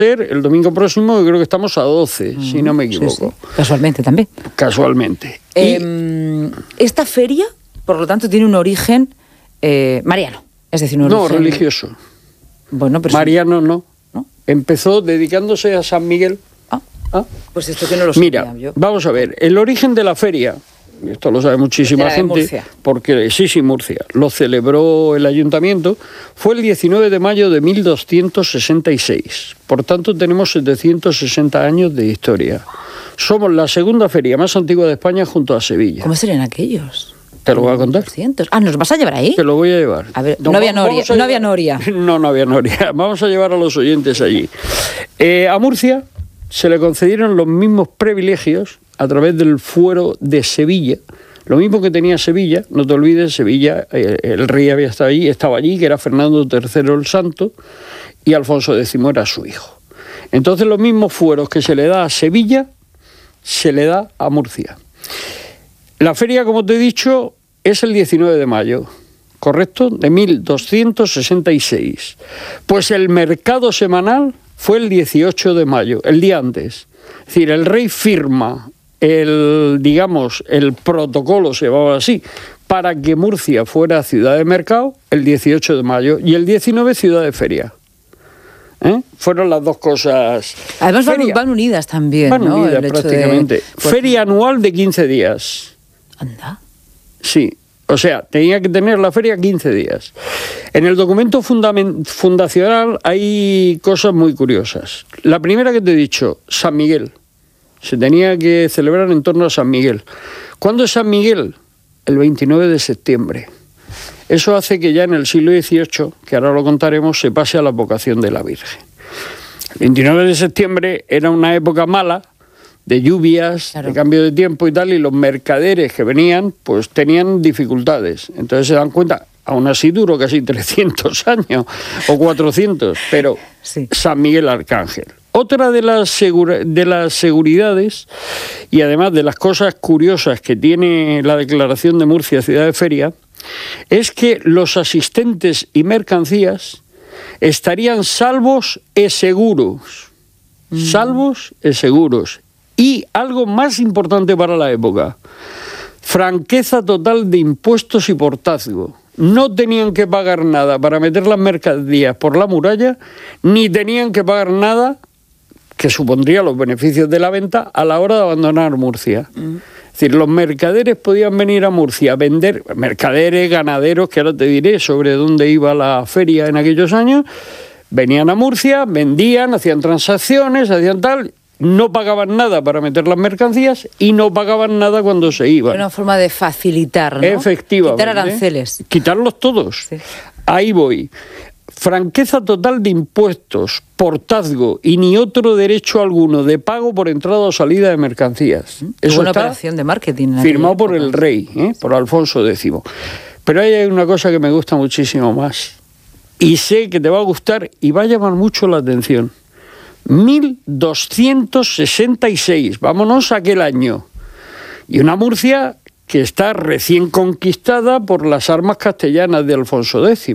el domingo próximo, yo creo que estamos a 12, si no me equivoco. Sí. Casualmente también. Casualmente. Esta feria, por lo tanto, tiene un origen mariano, es decir, un origen... No, religioso. Bueno, pero mariano no. Empezó dedicándose a San Miguel. Pues esto que no lo sabía. Mira, vamos a ver, el origen de la feria, esto lo sabe muchísima gente, Murcia. porque sí, Murcia, lo celebró el ayuntamiento, fue el 19 de mayo de 1266. Por tanto, tenemos 760 años de historia. Somos la segunda feria más antigua de España junto a Sevilla. ¿Cómo serían aquellos? ¿Te lo voy a contar? 200. ¿Nos vas a llevar ahí? Te lo voy a llevar. A ver, no había noria. No había noria. No había noria. Vamos a llevar a los oyentes allí. A Murcia se le concedieron los mismos privilegios a través del fuero de Sevilla. Lo mismo que tenía Sevilla, no te olvides, Sevilla, el rey estaba allí, que era Fernando III el Santo, y Alfonso X era su hijo. Entonces los mismos fueros que se le da a Sevilla, se le da a Murcia. La feria, como te he dicho, es el 19 de mayo, ¿correcto? De 1266. Pues el mercado semanal fue el 18 de mayo, el día antes. Es decir, el rey firma el protocolo, se llamaba así, para que Murcia fuera ciudad de mercado el 18 de mayo y el 19 ciudad de feria. Fueron las dos cosas. Además van unidas también, van ¿no? unidas prácticamente. Feria anual de 15 días. Anda. Sí. O sea, tenía que tener la feria 15 días. En el documento fundacional hay cosas muy curiosas. La primera que te he dicho, San Miguel. Se tenía que celebrar en torno a San Miguel. ¿Cuándo es San Miguel? El 29 de septiembre. Eso hace que ya en el siglo XVIII, que ahora lo contaremos, se pase a la advocación de la Virgen. El 29 de septiembre era una época mala, de lluvias, claro, de cambio de tiempo y tal, y los mercaderes que venían, pues tenían dificultades. Entonces se dan cuenta, aún así duró casi 300 años, o 400, pero sí. San Miguel Arcángel. Otra de las seguridades, y además de las cosas curiosas que tiene la declaración de Murcia Ciudad de Feria, es que los asistentes y mercancías estarían salvos y seguros. Salvos y seguros. Y algo más importante para la época, franqueza total de impuestos y portazgo. No tenían que pagar nada para meter las mercancías por la muralla, ni tenían que pagar nada que supondría los beneficios de la venta a la hora de abandonar Murcia. Es decir, los mercaderes podían venir a Murcia a vender, mercaderes, ganaderos, que ahora te diré sobre dónde iba la feria en aquellos años, venían a Murcia, vendían, hacían transacciones, hacían tal... No pagaban nada para meter las mercancías y no pagaban nada cuando se iban. Una forma de facilitar, ¿no? Efectivamente. Quitar aranceles. Quitarlos todos. Sí. Ahí voy. Franqueza total de impuestos, portazgo y ni otro derecho alguno de pago por entrada o salida de mercancías. Es una operación de marketing. Firmado por el rey, por Alfonso X. Pero ahí hay una cosa que me gusta muchísimo más. Y sé que te va a gustar y va a llamar mucho la atención. 1266, vámonos a aquel año. Y una Murcia que está recién conquistada por las armas castellanas de Alfonso X.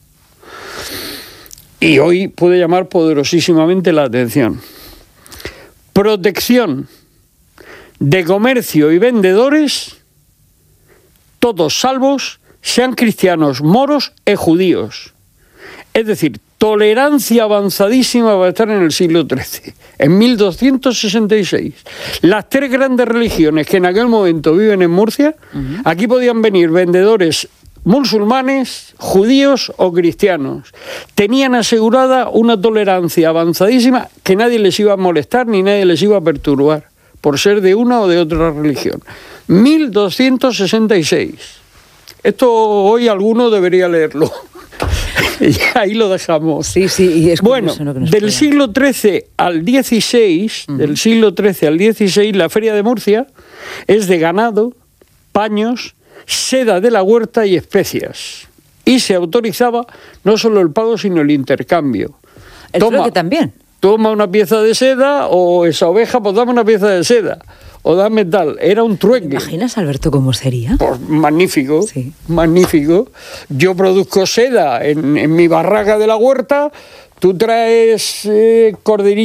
Y hoy puede llamar poderosísimamente la atención. Protección de comercio y vendedores, todos salvos, sean cristianos, moros y judíos. Es decir, tolerancia avanzadísima para estar en el siglo XIII, en 1266. Las tres grandes religiones que en aquel momento viven en Murcia, aquí podían venir vendedores musulmanes, judíos o cristianos. Tenían asegurada una tolerancia avanzadísima que nadie les iba a molestar ni nadie les iba a perturbar por ser de una o de otra religión. 1266. Esto hoy alguno debería leerlo. Y ahí lo dejamos. Sí, y es bueno, del siglo XIII al XVI, la Feria de Murcia es de ganado, paños, seda de la huerta y especias. Y se autorizaba no solo el pago, sino el intercambio. El trueque también. Toma una pieza de seda, o esa oveja, pues dame una pieza de seda. O dame tal, era un trueque. ¿Te imaginas, Alberto, cómo sería? Pues magnífico, sí. Magnífico. Yo produzco seda en mi barraca de la huerta, tú traes corderillo